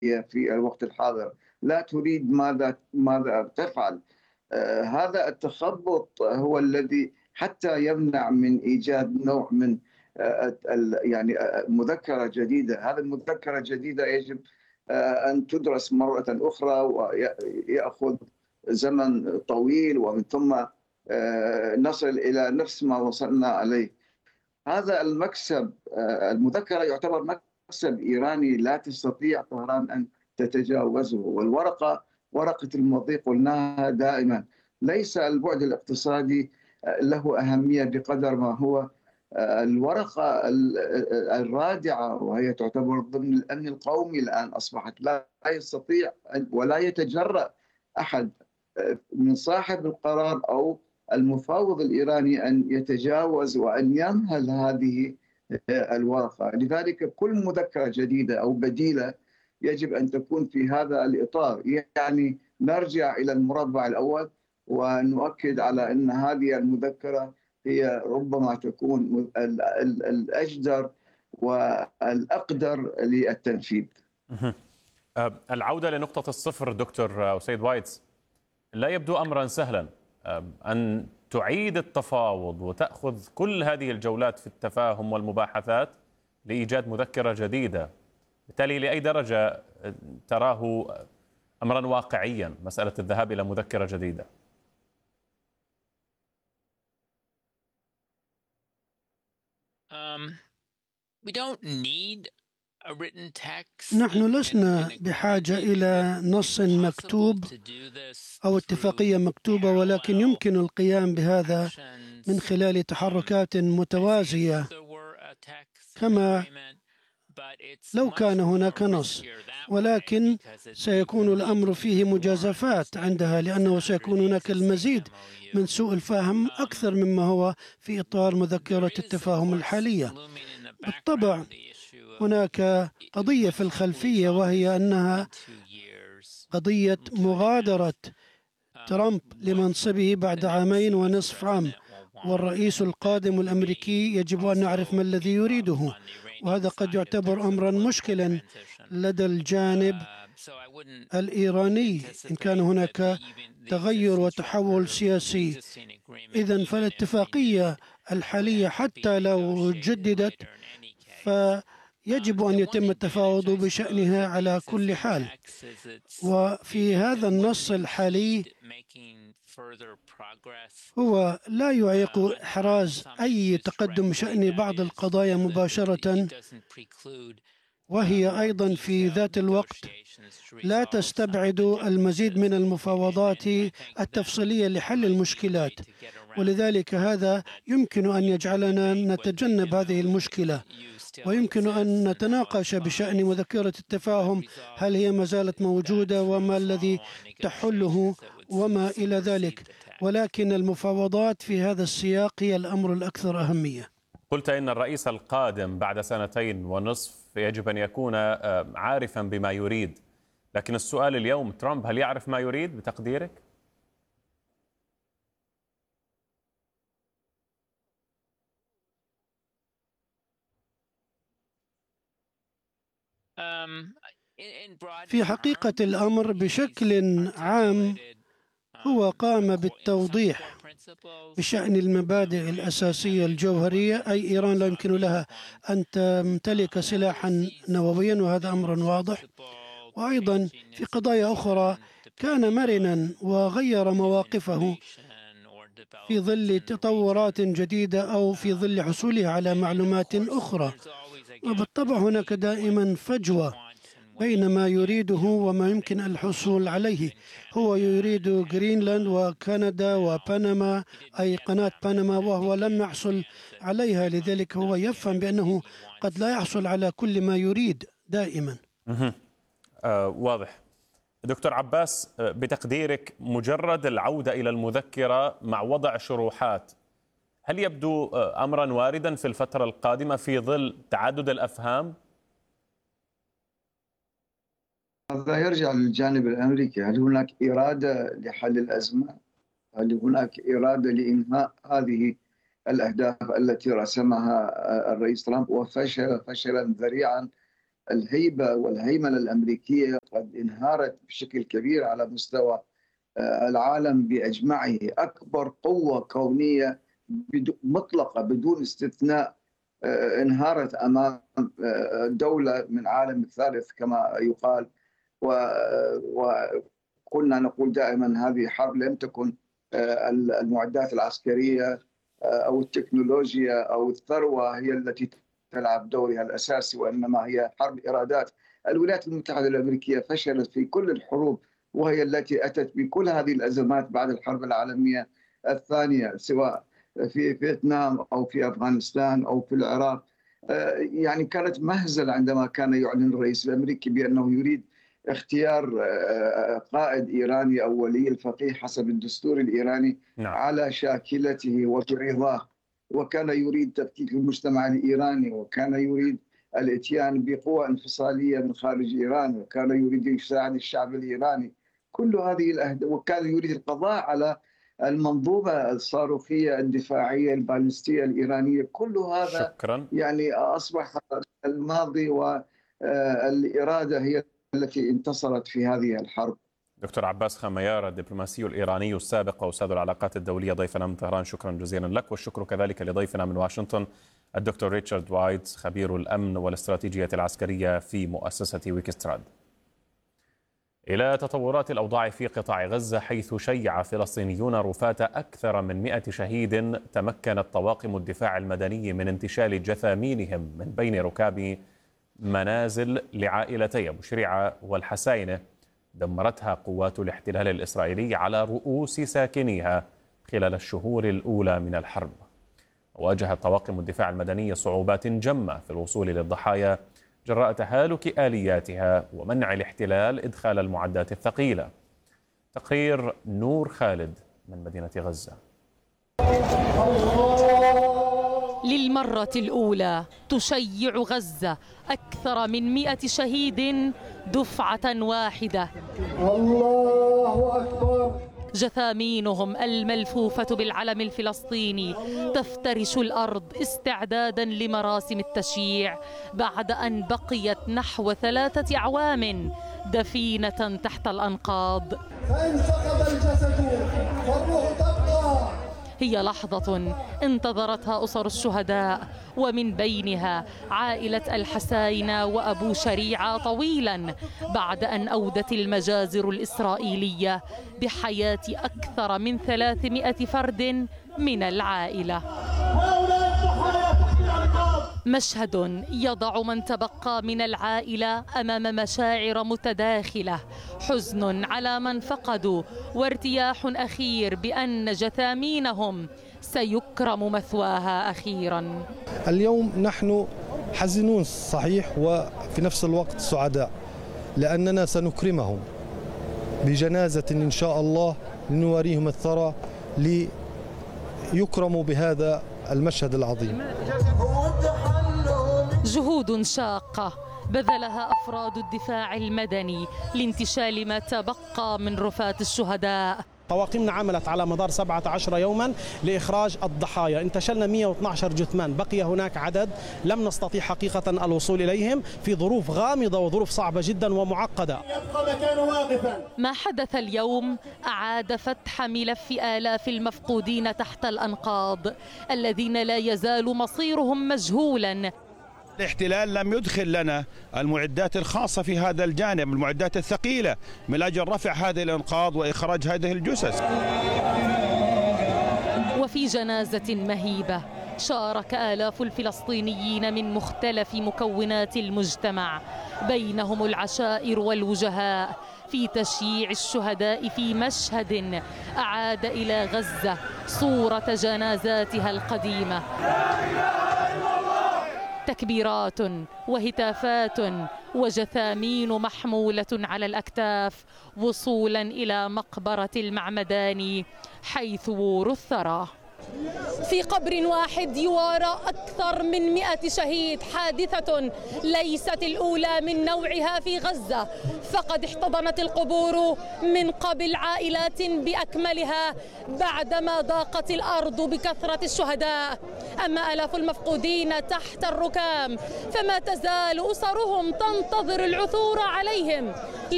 في الوقت الحاضر، لا تريد ماذا تفعل. هذا التخبط هو الذي حتى يمنع من إيجاد نوع من يعني مذكرة جديدة. هذه المذكرة الجديدة يجب أن تدرس مرة أخرى، ويأخذ زمن طويل، ومن ثم نصل إلى نفس ما وصلنا عليه. هذا المكسب، المذكرة يعتبر مكسب إيراني لا تستطيع طهران أن تتجاوزه. والورقة، ورقة الماضي قلناها دائما، ليس البعد الاقتصادي له أهمية بقدر ما هو الورقة الرادعة، وهي تعتبر ضمن الأمن القومي الآن. أصبحت لا يستطيع ولا يتجرأ أحد من صاحب القرار أو المفاوض الإيراني أن يتجاوز وأن ينهل هذه الورقة. لذلك كل مذكرة جديدة أو بديلة يجب أن تكون في هذا الإطار. يعني نرجع إلى المربع الأول ونؤكد على أن هذه المذكرة هي ربما تكون الأجدر والأقدر للتنفيذ. العودة لنقطة الصفر دكتور سيد وايتس لا يبدو أمرا سهلا. أن تعيد التفاوض وتأخذ كل هذه الجولات في التفاهم والمباحثات لإيجاد مذكرة جديدة، بالتالي لأي درجة تراه أمرا واقعيا مسألة الذهاب إلى مذكرة جديدة؟ نحن لسنا بحاجة إلى نص مكتوب أو اتفاقية مكتوبة، ولكن يمكن القيام بهذا من خلال تحركات متوازية كما لو كان هناك نص، ولكن سيكون الأمر فيه مجازفات عندها، لأنه سيكون هناك المزيد من سوء الفهم أكثر مما هو في إطار مذكرة التفاهم الحالية. بالطبع هناك قضية في الخلفية، وهي أنها قضية مغادرة ترامب لمنصبه بعد 2.5 عام، والرئيس القادم الأمريكي يجب أن نعرف ما الذي يريده، وهذا قد يعتبر أمرا مشكلا لدى الجانب الإيراني إن كان هناك تغير وتحول سياسي. إذن فالاتفاقية الحالية حتى لو جددت فيجب أن يتم التفاوض بشأنها على كل حال. وفي هذا النص الحالي هو لا يعيق إحراز أي تقدم بشأن بعض القضايا مباشرة، وهي أيضا في ذات الوقت لا تستبعد المزيد من المفاوضات التفصيلية لحل المشكلات، ولذلك هذا يمكن أن يجعلنا نتجنب هذه المشكلة، ويمكن أن نتناقش بشأن مذكرة التفاهم، هل هي ما زالت موجودة وما الذي تحله وما إلى ذلك، ولكن المفاوضات في هذا السياق هي الأمر الأكثر أهمية. قلت إن الرئيس القادم بعد 2.5 يجب أن يكون عارفا بما يريد، لكن السؤال اليوم ترامب هل يعرف ما يريد بتقديرك؟ في حقيقة الأمر بشكل عام هو قام بالتوضيح بشأن المبادئ الأساسية الجوهرية، أي إيران لا يمكن لها أن تمتلك سلاحا نوويا، وهذا أمر واضح. وأيضا في قضايا أخرى كان مرنا وغير مواقفه في ظل تطورات جديدة أو في ظل حصوله على معلومات أخرى. وبالطبع هناك دائما فجوة بين ما يريده وما يمكن الحصول عليه. هو يريد غرينلاند وكندا وبنما، أي قناة بنما، وهو لم يحصل عليها، لذلك هو يفهم بأنه قد لا يحصل على كل ما يريد دائما. واضح. دكتور عباس، بتقديرك مجرد العودة إلى المذكرة مع وضع شروحات هل يبدو أمرا واردا في الفترة القادمة في ظل تعدد الأفهام؟ هذا يرجع للجانب الأمريكي. هل هناك إرادة لحل الأزمة؟ هل هناك إرادة لإنهاء هذه الأهداف التي رسمها الرئيس ترامب وفشل فشلا ذريعا الهيبة والهيمنة الأمريكية قد انهارت بشكل كبير على مستوى العالم بأجمعه. أكبر قوة كونية مطلقة بدون استثناء انهارت أمام دولة من عالم الثالث كما يقال. وكنا نقول دائما هذه حرب لم تكن المعدات العسكرية أو التكنولوجيا أو الثروة هي التي تلعب دورها الأساسي، وإنما هي حرب إرادات. الولايات المتحدة الأمريكية فشلت في كل الحروب، وهي التي أتت بكل هذه الأزمات بعد الحرب العالمية الثانية، سواء في فيتنام أو في أفغانستان أو في العراق. يعني كانت مهزلة عندما كان يعلن الرئيس الأمريكي بأنه يريد اختيار قائد إيراني أو ولي الفقيه حسب الدستور الإيراني على شاكلته وبرضاه، وكان يريد تفكيك المجتمع الإيراني، وكان يريد الاتيان بقوى انفصالية من خارج إيران، وكان يريد يساعد الشعب الإيراني. كل هذه الأهداف، وكان يريد القضاء على المنظومة الصاروخية الدفاعية البالستية الإيرانية. كل هذا شكرا. يعني أصبح الماضي، والإرادة هي التي انتصرت في هذه الحرب. دكتور عباس خميار الدبلوماسي الإيراني السابق وأستاذ العلاقات الدولية ضيفنا من طهران، شكرا جزيلا لك. والشكر كذلك لضيفنا من واشنطن الدكتور ريتشارد وايت خبير الأمن والاستراتيجية العسكرية في مؤسسة ويكستراد. إلى تطورات الأوضاع في قطاع غزة، حيث شيع فلسطينيون رفاة أكثر من 100 شهيد تمكنت طواقم الدفاع المدني من انتشال جثامينهم من بين ركاب منازل لعائلتي أبو شريعة والحساينة دمرتها قوات الاحتلال الإسرائيلي على رؤوس ساكنيها خلال الشهور الأولى من الحرب. واجهت طواقم الدفاع المدني صعوبات جمة في الوصول للضحايا جراء تهالك آلياتها ومنع الاحتلال إدخال المعدات الثقيلة. تقرير نور خالد من مدينة غزة. للمرة الأولى تشيع غزة أكثر من 100 شهيد دفعة واحدة. الله أكبر. جثامينهم الملفوفة بالعلم الفلسطيني تفترش الأرض استعدادا لمراسم التشييع بعد أن بقيت نحو 3 أعوام دفينة تحت الأنقاض. فإن سقط الجسد فالروح تبقى. هي لحظة انتظرتها أسر الشهداء، ومن بينها عائلة الحساينة وأبو شريعة طويلا بعد أن أودت المجازر الإسرائيلية بحياة أكثر من 300 فرد من العائلة. مشهد يضع من تبقى من العائلة أمام مشاعر متداخلة، حزن على من فقدوا وارتياح أخير بأن جثامينهم سيكرم مثواها أخيرا. اليوم نحن حزنون صحيح، وفي نفس الوقت سعداء، لأننا سنكرمهم بجنازة إن شاء الله لنواريهم الثرى ليكرموا بهذا المشهد العظيم. جهود شاقة بذلها أفراد الدفاع المدني لانتشال ما تبقى من رفاة الشهداء. طواقمنا عملت على مدار 17 يوما لإخراج الضحايا، انتشلنا 112 جثمان، بقي هناك عدد لم نستطيع حقيقة الوصول إليهم في ظروف غامضة وظروف صعبة جدا ومعقدة. ما حدث اليوم أعاد فتح ملف آلاف المفقودين تحت الأنقاض الذين لا يزال مصيرهم مجهولا. الاحتلال لم يدخل لنا المعدات الخاصة في هذا الجانب، المعدات الثقيلة من أجل رفع هذه الأنقاض وإخراج هذه الجثث. وفي جنازة مهيبة شارك آلاف الفلسطينيين من مختلف مكونات المجتمع، بينهم العشائر والوجهاء، في تشييع الشهداء في مشهد أعاد إلى غزة صورة جنازاتها القديمة. تكبيرات وهتافات وجثامين محمولة على الأكتاف وصولا إلى مقبرة المعمداني حيث وور الثرى. في قبر واحد يوارى أكثر من 100 شهيد. حادثة ليست الأولى من نوعها في غزة، فقد احتضنت القبور من قبل عائلات بأكملها بعدما ضاقت الأرض بكثرة الشهداء. أما آلاف المفقودين تحت الركام فما تزال أسرهم تنتظر العثور عليهم